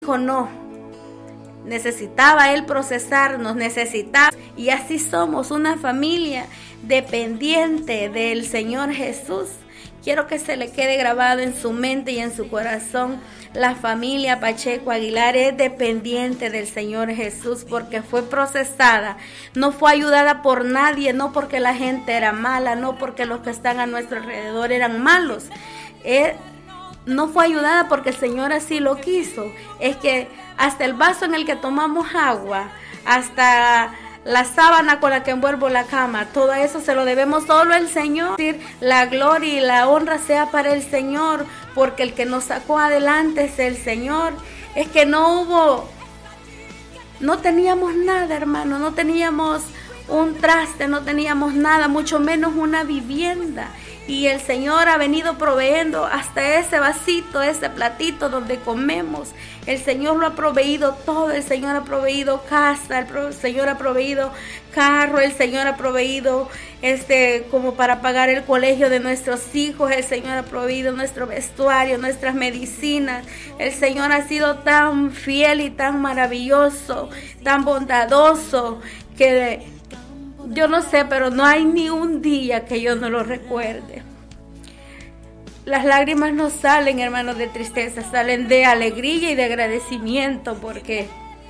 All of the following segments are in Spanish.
dijo no. Necesitaba él procesarnos, necesitaba, y así somos una familia dependiente del Señor Jesús. Quiero que se le quede grabado en su mente y en su corazón. La familia Pacheco Aguilar es dependiente del Señor Jesús porque fue procesada, no fue ayudada por nadie, no porque la gente era mala, no porque los que están a nuestro alrededor eran malos. No fue ayudada porque el Señor así lo quiso. Es que hasta el vaso en el que tomamos agua, hasta la sábana con la que envuelvo la cama, todo eso se lo debemos solo al Señor. La gloria y la honra sea para el Señor, porque el que nos sacó adelante es el Señor. Es que no teníamos nada, hermano, no teníamos un traste, no teníamos nada, mucho menos una vivienda. Y el Señor ha venido proveyendo hasta ese vasito, ese platito donde comemos. El Señor lo ha proveído todo. El Señor ha proveído casa, el Señor ha proveído carro, el Señor ha proveído como para pagar el colegio de nuestros hijos. El Señor ha proveído nuestro vestuario, nuestras medicinas. El Señor ha sido tan fiel y tan maravilloso, tan bondadoso, que yo no sé, pero no hay ni un día que yo no lo recuerde. Las lágrimas no salen, hermanos, de tristeza, salen de alegría y de agradecimiento, porque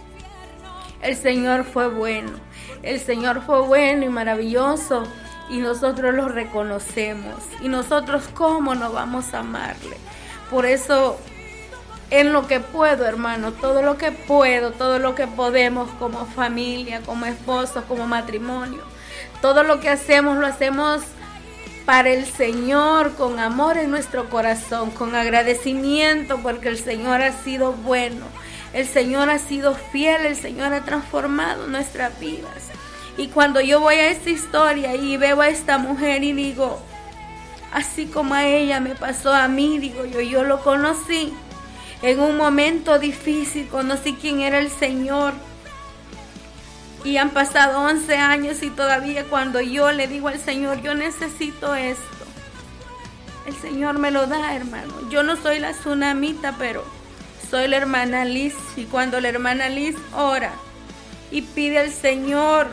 el Señor fue bueno. El Señor fue bueno y maravilloso, y nosotros lo reconocemos. Y nosotros, ¿cómo no vamos a amarle? Por eso, en lo que puedo, hermano, todo lo que puedo, todo lo que podemos como familia, como esposos, como matrimonio, todo lo que hacemos, lo hacemos para el Señor, con amor en nuestro corazón, con agradecimiento, porque el Señor ha sido bueno, el Señor ha sido fiel, el Señor ha transformado nuestras vidas. Y cuando yo voy a esta historia y veo a esta mujer y digo, así como a ella me pasó a mí, digo yo lo conocí en un momento difícil, conocí quién era el Señor. Y han pasado 11 años y todavía cuando yo le digo al Señor, yo necesito esto, el Señor me lo da, hermano. Yo no soy la tsunamita, pero soy la hermana Liz. Y cuando la hermana Liz ora y pide al Señor,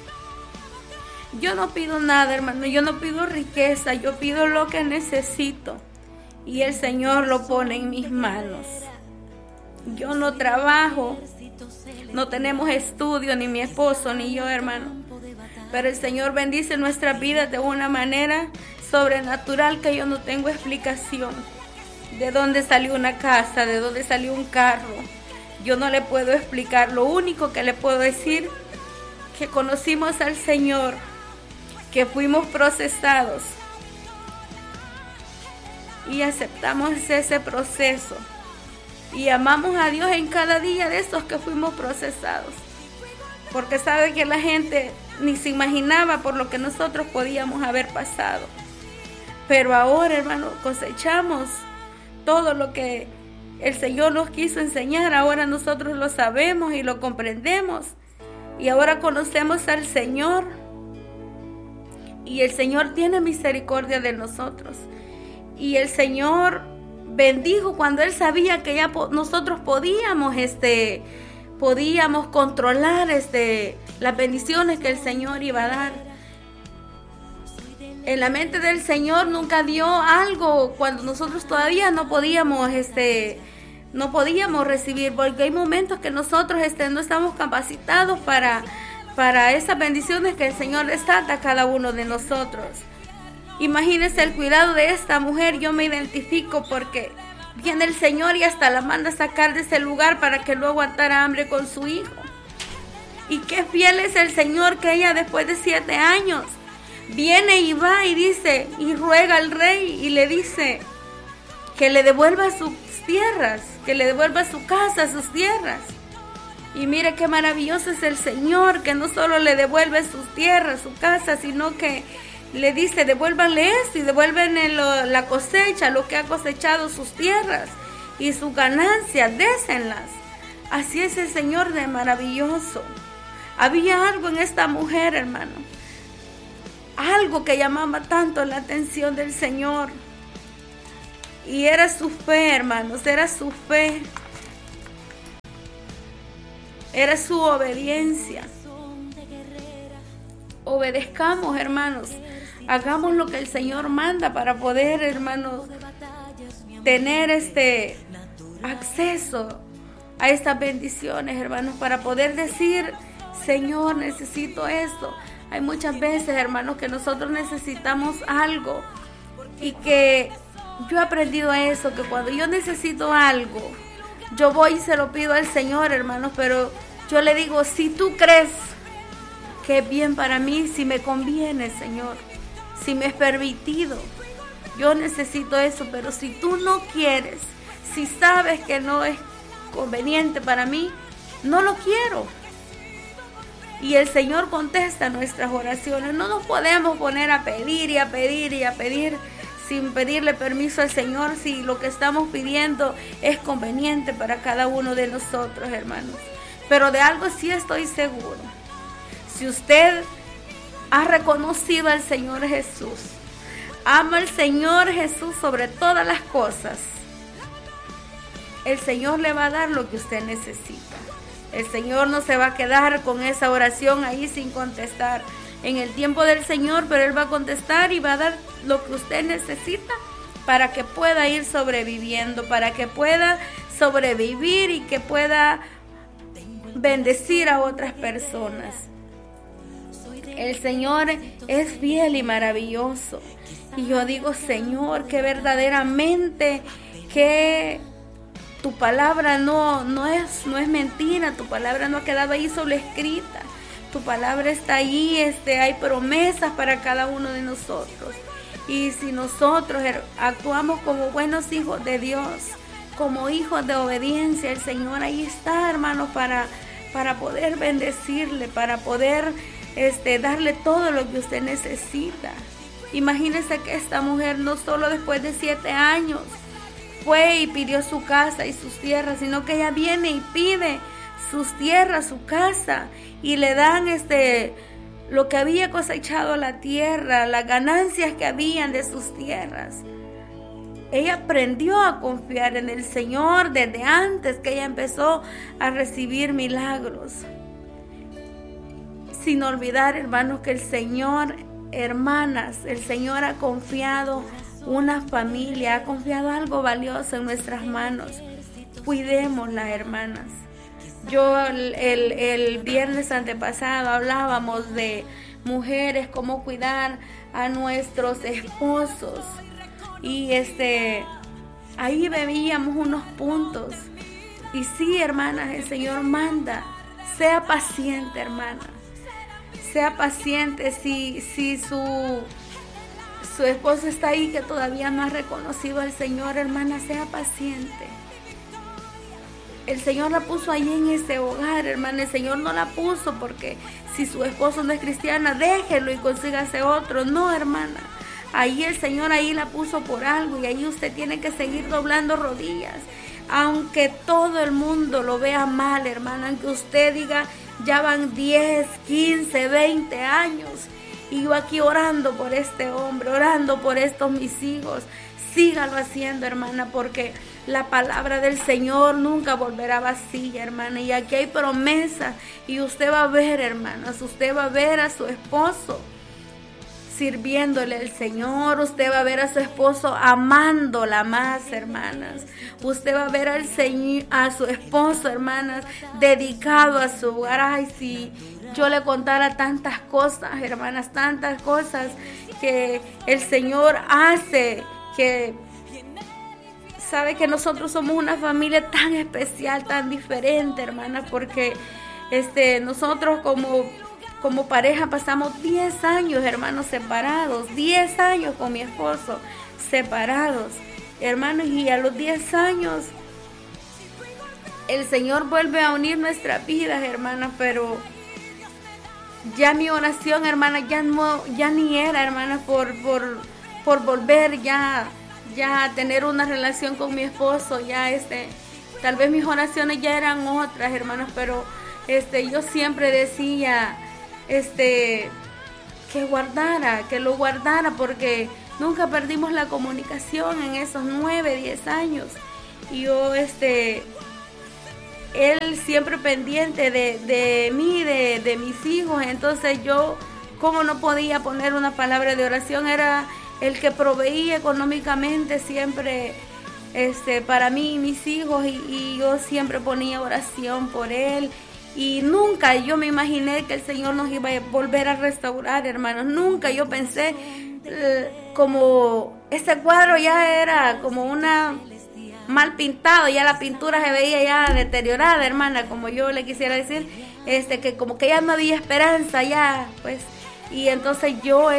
yo no pido nada, hermano, yo no pido riqueza, yo pido lo que necesito. Y el Señor lo pone en mis manos. Yo no trabajo, no tenemos estudio, ni mi esposo, ni yo, hermano. Pero el Señor bendice nuestras vidas de una manera sobrenatural que yo no tengo explicación. ¿De dónde salió una casa? ¿De dónde salió un carro? Yo no le puedo explicar. Lo único que le puedo decir, que conocimos al Señor, que fuimos procesados y aceptamos ese proceso y amamos a Dios en cada día de esos que fuimos procesados, porque sabe que la gente ni se imaginaba por lo que nosotros podíamos haber pasado. Pero ahora, hermano, cosechamos todo lo que el Señor nos quiso enseñar. Ahora nosotros lo sabemos y lo comprendemos, y ahora conocemos al Señor, y el Señor tiene misericordia de nosotros. Y el Señor bendijo cuando Él sabía que ya nosotros podíamos controlar las bendiciones que el Señor iba a dar. En la mente del Señor nunca dio algo cuando nosotros todavía no podíamos recibir, porque hay momentos que nosotros no estamos capacitados para esas bendiciones que el Señor les trata a cada uno de nosotros. Imagínense el cuidado de esta mujer. Yo me identifico porque viene el Señor y hasta la manda a sacar de ese lugar para que no aguantara hambre con su hijo. Y qué fiel es el Señor, que ella después de 7 años viene y va y dice y ruega al rey y le dice que le devuelva sus tierras, que le devuelva su casa, sus tierras. Y mire qué maravilloso es el Señor, que no solo le devuelve sus tierras, su casa, sino que le dice, devuélvanle esto y devuélvenle la cosecha, lo que ha cosechado, sus tierras y sus ganancias, désenlas. Así es el Señor de maravilloso. Había algo en esta mujer, hermano, algo que llamaba tanto la atención del Señor. Y era su fe, hermanos, era su fe. era su obediencia. Obedezcamos, hermanos, hagamos lo que el Señor manda para poder, hermanos, tener acceso a estas bendiciones, hermanos, para poder decir: Señor, necesito esto. Hay muchas veces, hermanos, que nosotros necesitamos algo, y que yo he aprendido eso, que cuando yo necesito algo, yo voy y se lo pido al Señor, hermanos, pero yo le digo: si tú crees que es bien para mí, si me conviene, Señor, si me es permitido, yo necesito eso. Pero si tú no quieres, si sabes que no es conveniente para mí, no lo quiero. Y el Señor contesta nuestras oraciones. No nos podemos poner a pedir y a pedir y a pedir sin pedirle permiso al Señor, si lo que estamos pidiendo es conveniente para cada uno de nosotros, hermanos. Pero de algo sí estoy seguro: si usted ha reconocido al Señor Jesús, ama al Señor Jesús sobre todas las cosas, el Señor le va a dar lo que usted necesita. El Señor no se va a quedar con esa oración ahí sin contestar. En el tiempo del Señor, pero Él va a contestar y va a dar lo que usted necesita para que pueda ir sobreviviendo, para que pueda sobrevivir y que pueda bendecir a otras personas. El Señor es fiel y maravilloso. Y yo digo: Señor, que verdaderamente que tu palabra no es mentira, tu palabra no ha quedado ahí solo escrita. Tu palabra está ahí, hay promesas para cada uno de nosotros. Y si nosotros actuamos como buenos hijos de Dios, como hijos de obediencia, el Señor ahí está, hermano, para poder bendecirle, para poder darle todo lo que usted necesita. Imagínese que esta mujer no solo después de 7 años fue y pidió su casa y sus tierras, sino que ella viene y pide sus tierras, su casa, y le dan lo que había cosechado la tierra, las ganancias que habían de sus tierras. Ella aprendió a confiar en el Señor desde antes que ella empezó a recibir milagros. Sin olvidar, hermanos, que el Señor, hermanas, el Señor ha confiado una familia, ha confiado algo valioso en nuestras manos. Cuidémosla, hermanas. Yo el viernes antepasado hablábamos de mujeres, cómo cuidar a nuestros esposos. Y ahí veíamos unos puntos. Y sí, hermanas, el Señor manda: sea paciente, hermana. Sea paciente. Si su esposo está ahí que todavía no ha reconocido al Señor, hermana, sea paciente. El Señor la puso ahí en ese hogar, hermana. El Señor no la puso porque si su esposo no es cristiana, déjelo y consígase otro. No, hermana. Ahí el Señor ahí la puso por algo, y ahí usted tiene que seguir doblando rodillas. Aunque todo el mundo lo vea mal, hermana, aunque usted diga: ya van 10, 15, 20 años y yo aquí orando por este hombre, orando por estos mis hijos. Sígalo haciendo, hermana, porque la palabra del Señor nunca volverá vacía, hermana. Y aquí hay promesas, y usted va a ver, hermanas, usted va a ver a su esposo sirviéndole al Señor. Usted va a ver a su esposo amándola más, hermanas. Usted va a ver al Señor, a su esposo, hermanas, dedicado a su hogar. Ay, si yo le contara tantas cosas, hermanas, tantas cosas que el Señor hace, que sabe que nosotros somos una familia tan especial, tan diferente, hermanas, porque nosotros como pareja pasamos 10 años, hermanos, separados, 10 años con mi esposo separados, hermanos, y a los 10 años el Señor vuelve a unir nuestras vidas, hermanas, pero ya mi oración, hermana, ya ni era, hermana, por volver ya a tener una relación con mi esposo. Ya tal vez mis oraciones ya eran otras, hermanas, pero yo siempre decía que lo guardara, porque nunca perdimos la comunicación en esos 9, 10 años. Y yo él siempre pendiente de mí, de mis hijos. Entonces yo, como no podía poner una palabra de oración, era el que proveía económicamente siempre para mí y mis hijos, y yo siempre ponía oración por él. Y nunca yo me imaginé que el Señor nos iba a volver a restaurar, hermanos. Nunca yo pensé como ese cuadro ya era como una mal pintado, ya la pintura se veía ya deteriorada, hermana, como yo le quisiera decir, que como que ya no había esperanza ya, pues. Y entonces yo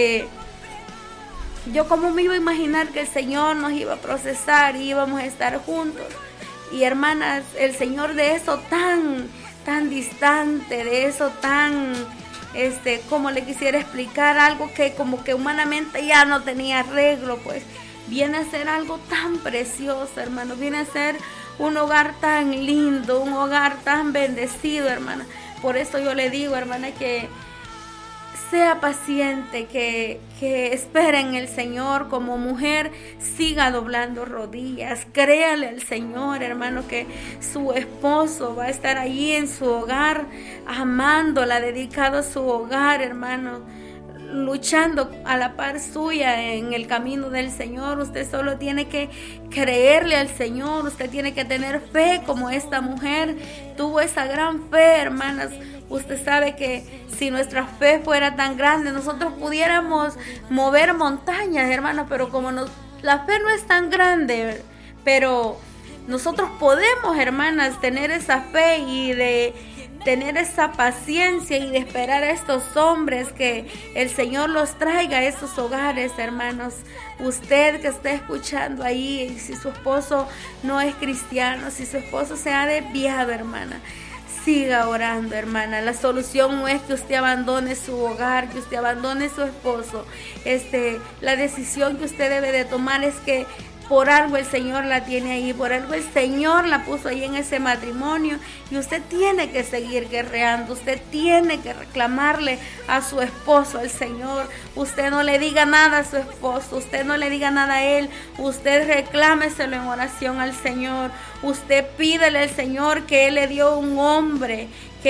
como me iba a imaginar que el Señor nos iba a procesar y íbamos a estar juntos. Y hermanas, el Señor de eso tan distante, de eso tan, como le quisiera explicar, algo que como que humanamente ya no tenía arreglo, pues viene a ser algo tan precioso, hermano, viene a ser un hogar tan lindo, un hogar tan bendecido, hermana. Por eso yo le digo, hermana, que sea paciente, que espere en el Señor. Como mujer, siga doblando rodillas, créale al Señor, hermano, que su esposo va a estar allí en su hogar, amándola, dedicado a su hogar, hermano, luchando a la par suya en el camino del Señor. Usted solo tiene que creerle al Señor, usted tiene que tener fe como esta mujer tuvo esa gran fe, hermanas. Usted sabe que si nuestra fe fuera tan grande, nosotros pudiéramos mover montañas, hermanos, pero como la fe no es tan grande, pero nosotros podemos, hermanas, tener esa fe y de tener esa paciencia y de esperar a estos hombres que el Señor los traiga a esos hogares, hermanos. Usted que está escuchando ahí, si su esposo no es cristiano, si su esposo se ha desviado, hermana, siga orando, hermana. La solución no es que usted abandone su hogar, que usted abandone su esposo. La decisión que usted debe de tomar es que por algo el Señor la tiene ahí, por algo el Señor la puso ahí en ese matrimonio, y usted tiene que seguir guerreando, usted tiene que reclamarle a su esposo, al Señor. Usted no le diga nada a su esposo, usted no le diga nada a él, usted reclámeselo en oración al Señor. Usted pídele al Señor que Él le dio un hombre,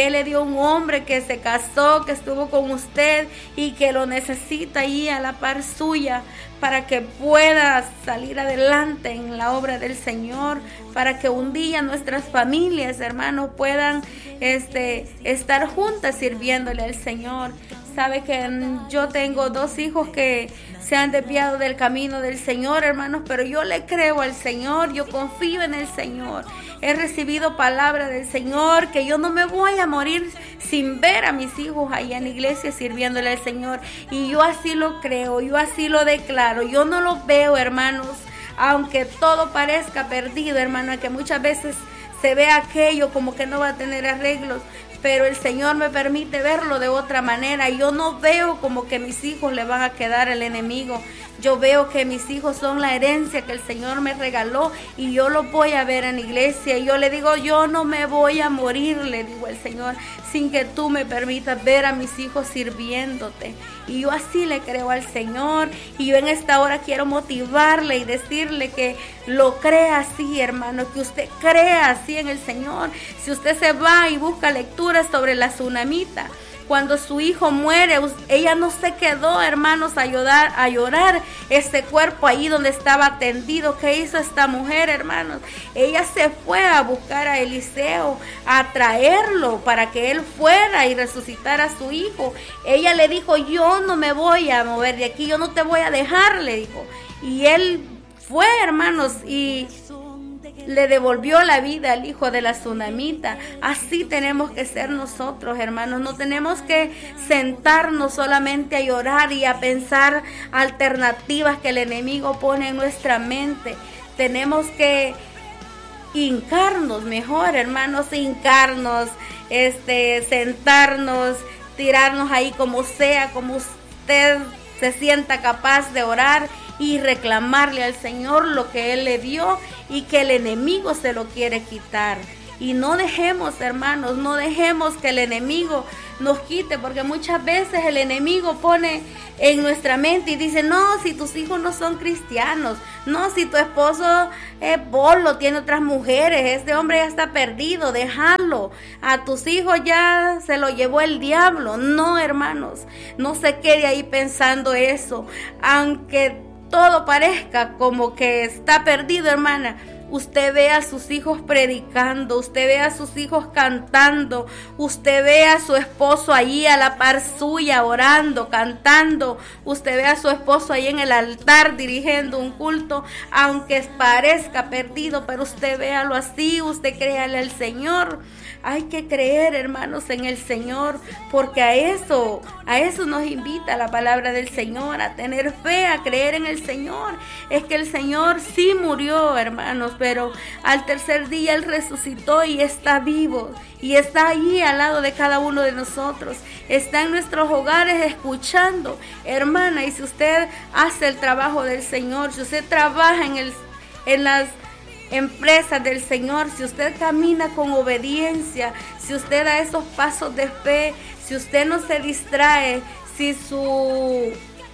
que se casó, que estuvo con usted y que lo necesita ahí a la par suya para que pueda salir adelante en la obra del Señor, para que un día nuestras familias, hermanos, puedan estar juntas sirviéndole al Señor. Sabe que yo tengo 2 hijos que se han desviado del camino del Señor, hermanos, pero yo le creo al Señor, yo confío en el Señor. He recibido palabra del Señor que yo no me voy a morir sin ver a mis hijos allá en la iglesia sirviéndole al Señor. Y yo así lo creo, yo así lo declaro. Yo no lo veo, hermanos, aunque todo parezca perdido, hermano, que muchas veces se ve aquello como que no va a tener arreglos, pero el Señor me permite verlo de otra manera. Yo no veo como que mis hijos le van a quedar al enemigo. Yo veo que mis hijos son la herencia que el Señor me regaló y yo los voy a ver en la iglesia. Y yo le digo, yo no me voy a morir, le digo al Señor, sin que tú me permitas ver a mis hijos sirviéndote. Y yo así le creo al Señor, y yo en esta hora quiero motivarle y decirle que lo crea así, hermano, que usted crea así en el Señor. Si usted se va y busca lecturas sobre la tsunamita, cuando su hijo muere, ella no se quedó, hermanos, a llorar ese cuerpo ahí donde estaba tendido. ¿Qué hizo esta mujer, hermanos? Ella se fue a buscar a Eliseo, a traerlo para que él fuera y resucitara a su hijo. Ella le dijo, yo no me voy a mover de aquí, yo no te voy a dejar, le dijo. Y él fue, hermanos, y le devolvió la vida al hijo de la tsunamita. Así tenemos que ser nosotros, hermanos. No tenemos que sentarnos solamente a llorar y a pensar alternativas que el enemigo pone en nuestra mente. Tenemos que hincarnos mejor, hermanos, sentarnos, tirarnos ahí como sea, como usted se sienta capaz de orar y reclamarle al Señor lo que Él le dio y que el enemigo se lo quiere quitar. Y no dejemos, hermanos, no dejemos que el enemigo nos quite, porque muchas veces el enemigo pone en nuestra mente y dice, no, si tus hijos no son cristianos, no, si tu esposo es bolo, tiene otras mujeres, este hombre ya está perdido, déjalo, a tus hijos ya se lo llevó el diablo. No, hermanos, no se quede ahí pensando eso, aunque todo parezca como que está perdido, hermana. Usted ve a sus hijos predicando, usted ve a sus hijos cantando, usted ve a su esposo allí a la par suya orando, cantando, usted ve a su esposo ahí en el altar dirigiendo un culto, aunque parezca perdido, pero usted véalo así, usted créale al Señor. Hay que creer, hermanos, en el Señor, porque a eso nos invita la palabra del Señor, a tener fe, a creer en el Señor. Es que el Señor sí murió, hermanos, pero al tercer día Él resucitó y está vivo, y está allí al lado de cada uno de nosotros, está en nuestros hogares escuchando, hermana. Y si usted hace el trabajo del Señor, si usted trabaja en las empresas del Señor, si usted camina con obediencia, si usted da esos pasos de fe, si usted no se distrae, si su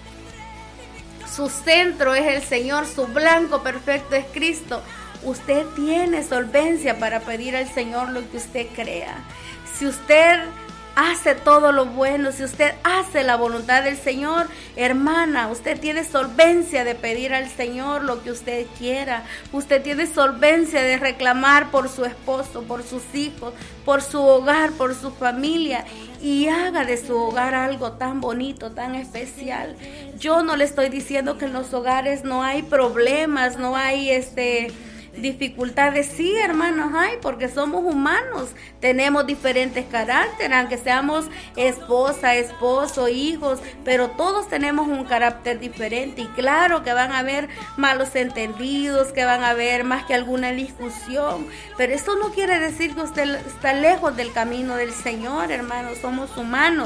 centro es el Señor, su blanco perfecto es Cristo, usted tiene solvencia para pedir al Señor lo que usted crea. Si usted hace todo lo bueno, si usted hace la voluntad del Señor, hermana, usted tiene solvencia de pedir al Señor lo que usted quiera. Usted tiene solvencia de reclamar por su esposo, por sus hijos, por su hogar, por su familia, y haga de su hogar algo tan bonito, tan especial. Yo no le estoy diciendo que en los hogares no hay problemas, no hay dificultades. Sí, hermanos, hay, porque somos humanos, tenemos diferentes caracteres, aunque seamos esposa, esposo, hijos, pero todos tenemos un carácter diferente. Y claro que van a haber malos entendidos, que van a haber más que alguna discusión, pero eso no quiere decir que usted está lejos del camino del Señor, hermanos. Somos humanos.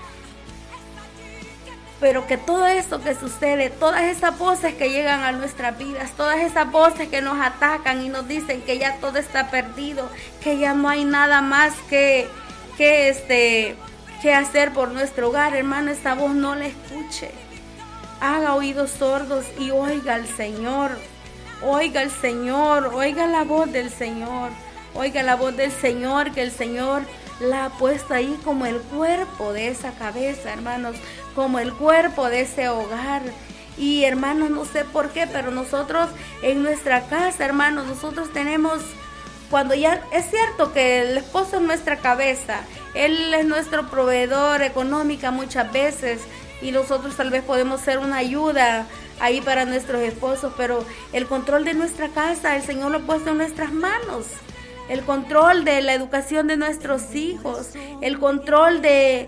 Pero que todo eso que sucede, todas esas voces que llegan a nuestras vidas, todas esas voces que nos atacan y nos dicen que ya todo está perdido, que ya no hay nada más que hacer por nuestro hogar, hermano, esa voz no la escuche. Haga oídos sordos y oiga al Señor. Oiga al Señor, oiga la voz del Señor. Oiga la voz del Señor, que el Señor la ha puesto ahí como el cuerpo de esa cabeza, hermanos, como el cuerpo de ese hogar. Y hermanos, no sé por qué, pero nosotros en nuestra casa, hermanos, nosotros tenemos, cuando ya es cierto que el esposo es nuestra cabeza, él es nuestro proveedor económica muchas veces, y nosotros tal vez podemos ser una ayuda ahí para nuestros esposos, pero el control de nuestra casa, el Señor lo ha puesto en nuestras manos. El control de la educación de nuestros hijos, el control de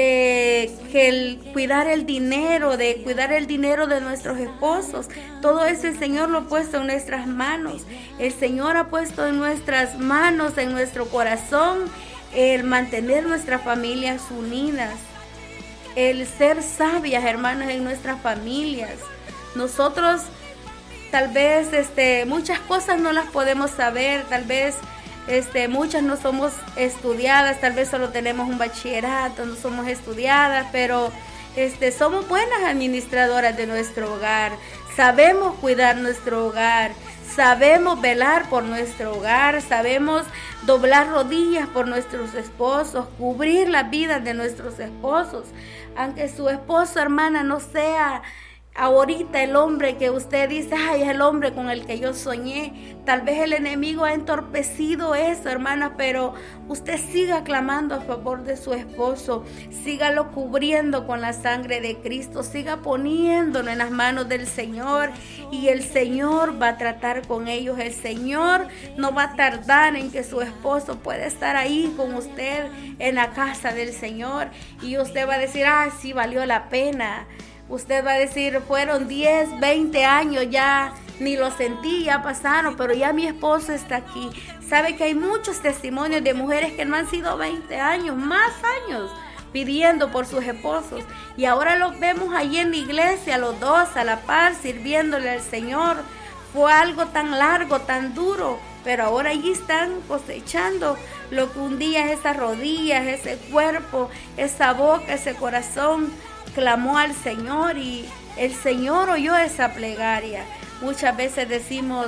cuidar el dinero, de nuestros esposos, todo eso el Señor lo ha puesto en nuestras manos. El Señor ha puesto en nuestras manos, en nuestro corazón, el mantener nuestras familias unidas, el ser sabias, hermanos, en nuestras familias. Nosotros tal vez muchas cosas no las podemos saber, tal vez muchas no somos estudiadas, tal vez solo tenemos un bachillerato, no somos estudiadas, pero somos buenas administradoras de nuestro hogar, sabemos cuidar nuestro hogar, sabemos velar por nuestro hogar, sabemos doblar rodillas por nuestros esposos, cubrir las vidas de nuestros esposos, aunque su esposo, hermana, no sea ahorita el hombre que usted dice, ay, es el hombre con el que yo soñé. Tal vez el enemigo ha entorpecido eso, hermana, pero usted siga clamando a favor de su esposo, sígalo cubriendo con la sangre de Cristo, siga poniéndolo en las manos del Señor, y el Señor va a tratar con ellos. El Señor no va a tardar en que su esposo pueda estar ahí con usted en la casa del Señor, y usted va a decir, ah, sí, valió la pena. Usted va a decir, fueron 10, 20 años, ya ni lo sentí, ya pasaron, pero ya mi esposo está aquí. Sabe que hay muchos testimonios de mujeres que no han sido 20 años, más años, pidiendo por sus esposos. Y ahora los vemos allí en la iglesia, los dos a la par, sirviéndole al Señor. Fue algo tan largo, tan duro, pero ahora allí están cosechando lo que un día esas rodillas, ese cuerpo, esa boca, ese corazón clamó al Señor, y el Señor oyó esa plegaria. Muchas veces decimos,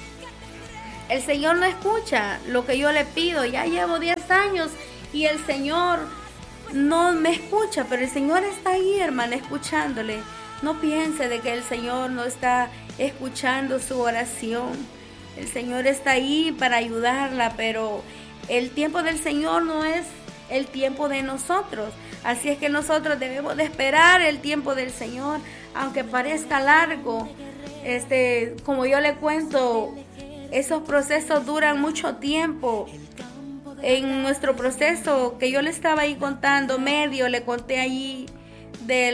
el Señor no escucha lo que yo le pido, ya llevo 10 años y el Señor no me escucha, pero el Señor está ahí, hermana, escuchándole. No piense de que el Señor no está escuchando su oración. El Señor está ahí para ayudarla, pero el tiempo del Señor no es el tiempo de nosotros. Así es que nosotros debemos de esperar el tiempo del Señor, aunque parezca largo. Como yo le cuento, esos procesos duran mucho tiempo. En nuestro proceso que yo le estaba ahí contando, le conté allí de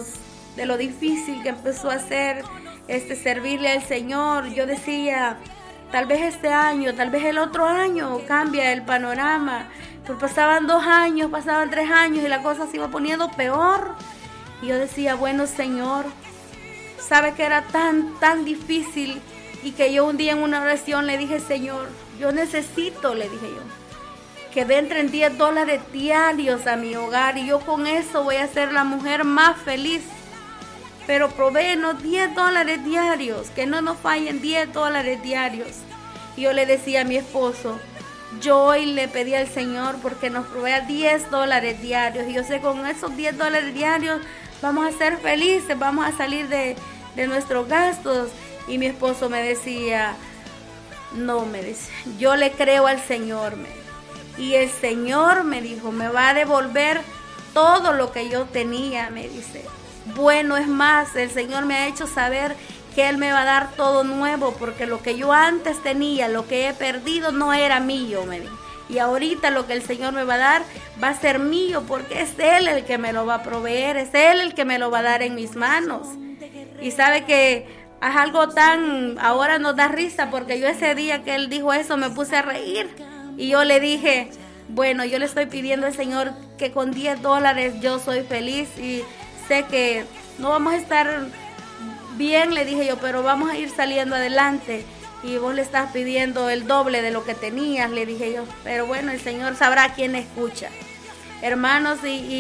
lo difícil que empezó a ser servirle al Señor. Yo decía, tal vez este año, tal vez el otro año cambia el panorama. Pues pasaban 2 años, pasaban 3 años y la cosa se iba poniendo peor. Y yo decía, bueno, Señor, sabe que era tan difícil, y que yo un día en una oración le dije, Señor, yo necesito, le dije yo, que entren $10 diarios a mi hogar, y yo con eso voy a ser la mujer más feliz. Pero provéenos $10 diarios, que no nos fallen $10 diarios. Y yo le decía a mi esposo, yo hoy le pedí al Señor porque nos provea $10 diarios, y yo sé, con esos $10 diarios vamos a ser felices, vamos a salir de nuestros gastos. Y mi esposo me decía, no, me dice, yo le creo al Señor, y el Señor me dijo, me va a devolver todo lo que yo tenía, me dice. Bueno, es más, el Señor me ha hecho saber que Él me va a dar todo nuevo, porque lo que yo antes tenía, lo que he perdido, no era mío, me dijo. Y ahorita lo que el Señor me va a dar va a ser mío, porque es Él el que me lo va a proveer, es Él el que me lo va a dar en mis manos. Y sabe que es algo ahora nos da risa, porque yo ese día que Él dijo eso me puse a reír. Y yo le dije, bueno, yo le estoy pidiendo al Señor que con $10 yo soy feliz, y sé que no vamos a estar bien, le dije yo, pero vamos a ir saliendo adelante. Y vos le estás pidiendo el doble de lo que tenías, le dije yo. Pero bueno, el Señor sabrá quién escucha. Hermanos,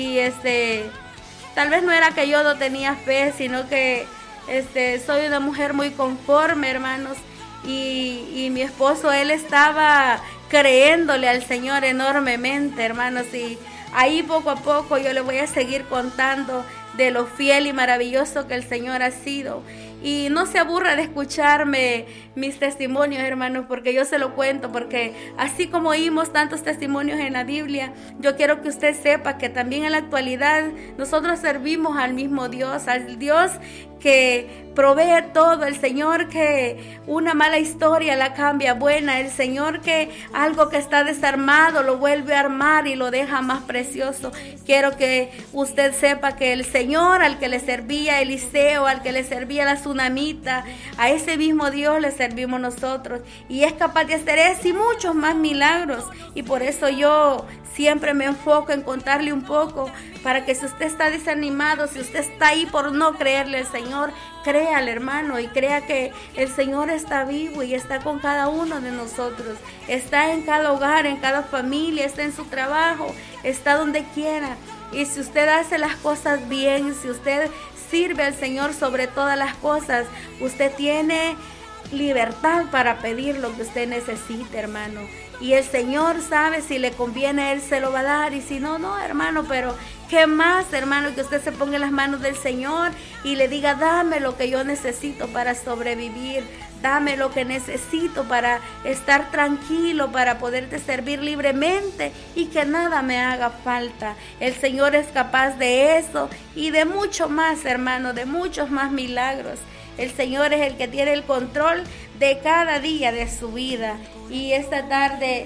tal vez no era que yo no tenía fe, sino que soy una mujer muy conforme, hermanos. Y mi esposo, él estaba creyéndole al Señor enormemente, hermanos. Y ahí poco a poco yo le voy a seguir contando de lo fiel y maravilloso que el Señor ha sido. Y no se aburra de escucharme mis testimonios, hermanos, porque yo se lo cuento, porque así como oímos tantos testimonios en la Biblia, yo quiero que usted sepa que también en la actualidad nosotros servimos al mismo Dios, al Dios que provee todo, el Señor que una mala historia la cambia buena, el Señor que algo que está desarmado lo vuelve a armar y lo deja más precioso. Quiero que usted sepa que el Señor al que le servía Eliseo, al que le servía la tsunamita, a ese mismo Dios le servimos nosotros, y es capaz de hacer ese y muchos más milagros. Y por eso yo siempre me enfoco en contarle un poco, para que si usted está desanimado, si usted está ahí por no creerle al Señor, créale, hermano, y crea que el Señor está vivo y está con cada uno de nosotros, está en cada hogar, en cada familia, está en su trabajo, está donde quiera. Y si usted hace las cosas bien, si usted sirve al Señor sobre todas las cosas, usted tiene libertad para pedir lo que usted necesite, hermano. Y el Señor sabe si le conviene, Él se lo va a dar, y si no, no, hermano. Pero ¿qué más, hermano? Que usted se ponga en las manos del Señor y le diga, dame lo que yo necesito para sobrevivir, dame lo que necesito para estar tranquilo, para poderte servir libremente y que nada me haga falta. El Señor es capaz de eso y de mucho más, hermano, de muchos más milagros. El Señor es el que tiene el control de cada día de su vida. Y esta tarde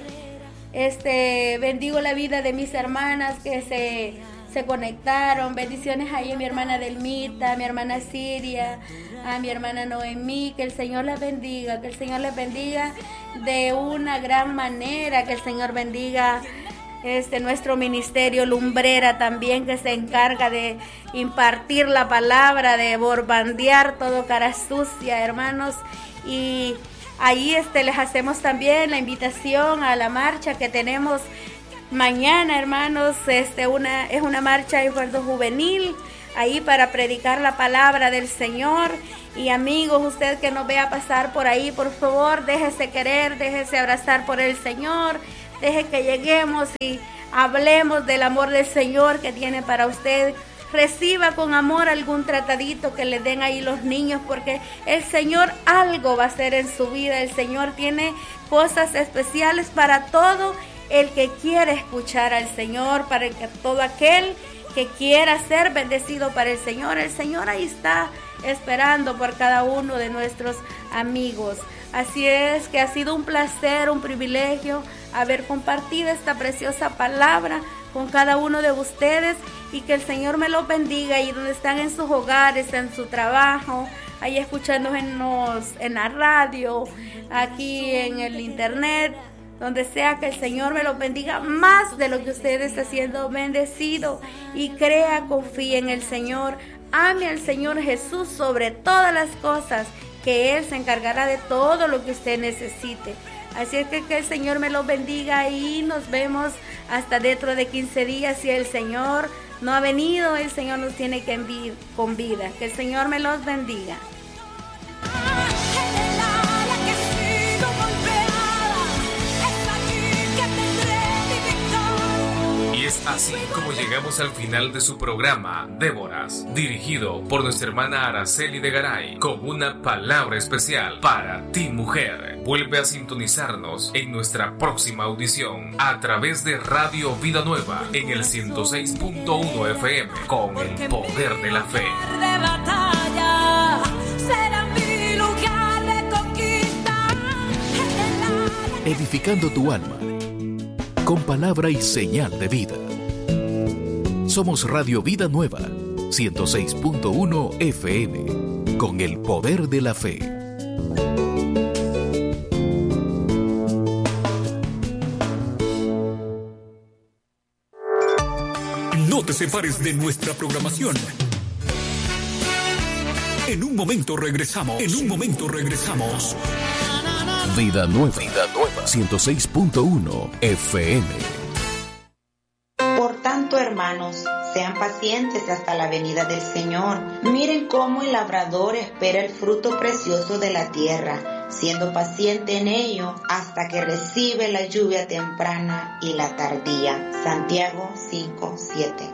bendigo la vida de mis hermanas que se conectaron. Bendiciones ahí a mi hermana Delmita, a mi hermana Siria, a mi hermana Noemí. Que el Señor las bendiga, que el Señor les bendiga de una gran manera, que el Señor bendiga nuestro ministerio Lumbrera también, que se encarga de impartir la palabra, de borbandear todo cara sucia, hermanos. Y Ahí les hacemos también la invitación a la marcha que tenemos mañana, hermanos. Es una marcha de esfuerzo juvenil, ahí para predicar la palabra del Señor. Y amigos, usted que nos vea pasar por ahí, por favor, déjese querer, déjese abrazar por el Señor, deje que lleguemos y hablemos del amor del Señor que tiene para usted. Reciba con amor algún tratadito que le den ahí los niños, porque el Señor algo va a hacer en su vida. El Señor tiene cosas especiales para todo el que quiere escuchar al Señor, para todo aquel que quiera ser bendecido para el Señor. El Señor ahí está esperando por cada uno de nuestros amigos. Así es que ha sido un placer, un privilegio haber compartido esta preciosa palabra con cada uno de ustedes, y que el Señor me los bendiga ahí donde están, en sus hogares, en su trabajo, ahí escuchándonos en la radio, aquí en el internet, donde sea, que el Señor me los bendiga más de lo que usted está siendo bendecido, y crea, confíe en el Señor, ame al Señor Jesús sobre todas las cosas, que Él se encargará de todo lo que usted necesite. Así es que el Señor me los bendiga, y nos vemos hasta dentro de 15 días. Si el Señor no ha venido, el Señor nos tiene que enviar con vida. Que el Señor me los bendiga. Y es así como llegamos al final de su programa, Déboras, dirigido por nuestra hermana Araceli de Garay, con una palabra especial para ti, mujer. Vuelve a sintonizarnos en nuestra próxima audición a través de Radio Vida Nueva en el 106.1 FM, con el poder de la fe. Edificando tu alma con palabra y señal de vida. Somos Radio Vida Nueva, 106.1 FM, con el poder de la fe. No te separes de nuestra programación. En un momento regresamos. Vida Nueva, 106.1 FM. Por tanto, hermanos, sean pacientes hasta la venida del Señor. Miren cómo el labrador espera el fruto precioso de la tierra, siendo paciente en ello hasta que recibe la lluvia temprana y la tardía. Santiago 5:7.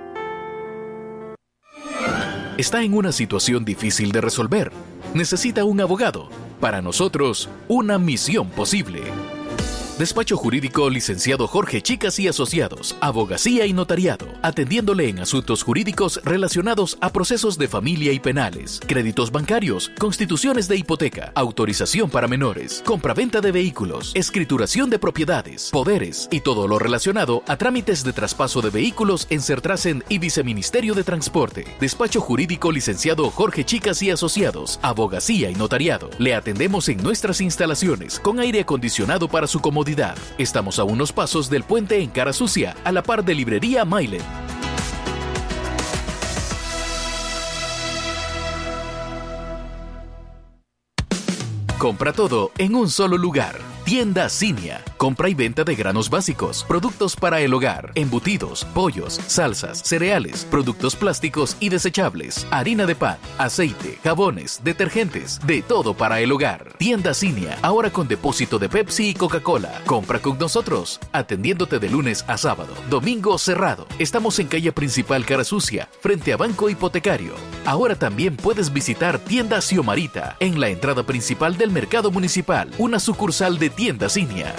Está en una situación difícil de resolver. Necesita un abogado. Para nosotros, una misión posible. Despacho Jurídico Licenciado Jorge Chicas y Asociados, Abogacía y Notariado, atendiéndole en asuntos jurídicos relacionados a procesos de familia y penales, créditos bancarios, constituciones de hipoteca, autorización para menores, compraventa de vehículos, escrituración de propiedades, poderes y todo lo relacionado a trámites de traspaso de vehículos en Sertrasen y Viceministerio de Transporte. Despacho Jurídico Licenciado Jorge Chicas y Asociados, Abogacía y Notariado. Le atendemos en nuestras instalaciones con aire acondicionado para su comodidad. Estamos a unos pasos del puente en Cara Sucia, a la par de Librería Mailen. Compra todo en un solo lugar. Tienda Cinia. Compra y venta de granos básicos, productos para el hogar, embutidos, pollos, salsas, cereales, productos plásticos y desechables, harina de pan, aceite, jabones, detergentes, de todo para el hogar. Tienda Cinia, ahora con depósito de Pepsi y Coca-Cola. Compra con nosotros, atendiéndote de lunes a sábado, domingo cerrado. Estamos en calle principal Cara Sucia, frente a Banco Hipotecario. Ahora también puedes visitar Tienda Xiomarita, en la entrada principal del Mercado Municipal, una sucursal de Tienda Cinia.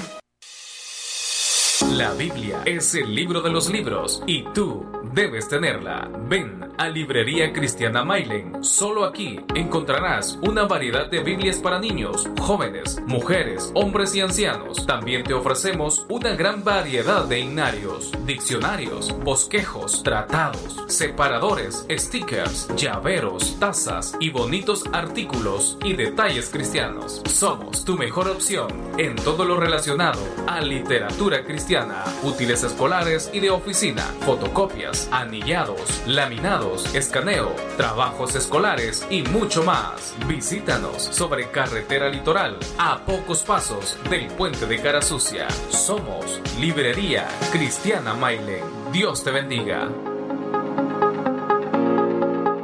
La Biblia es el libro de los libros y tú debes tenerla. Ven a Librería Cristiana Mailen. Solo aquí encontrarás una variedad de Biblias para niños, jóvenes, mujeres, hombres y ancianos. También te ofrecemos una gran variedad de himnarios, diccionarios, bosquejos, tratados, separadores, stickers, llaveros, tazas y bonitos artículos y detalles cristianos. Somos tu mejor opción en todo lo relacionado a literatura cristiana. urbana, útiles escolares y de oficina, fotocopias, anillados, laminados, escaneo, trabajos escolares y mucho más. Visítanos sobre Carretera Litoral, a pocos pasos del puente de Carasucia. Somos Librería Cristiana Mailen. Dios te bendiga.